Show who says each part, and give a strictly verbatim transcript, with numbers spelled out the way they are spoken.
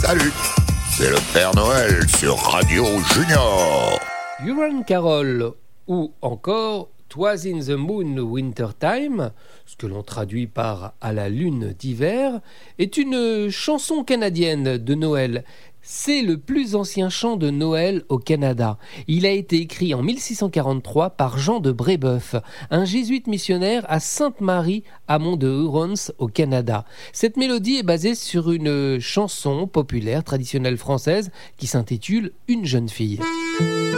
Speaker 1: Salut, c'est le Père Noël sur Radio Junior.
Speaker 2: Huron Carol ou encore Twas in the Moon Winter Time, ce que l'on traduit par À la lune d'hiver, est une chanson canadienne de Noël. C'est le plus ancien chant de Noël au Canada. Il a été écrit en mille six cent quarante-trois par Jean de Brébeuf, un jésuite missionnaire à Sainte-Marie, amont de Hurons, au Canada. Cette mélodie est basée sur une chanson populaire traditionnelle française qui s'intitule Une jeune fille.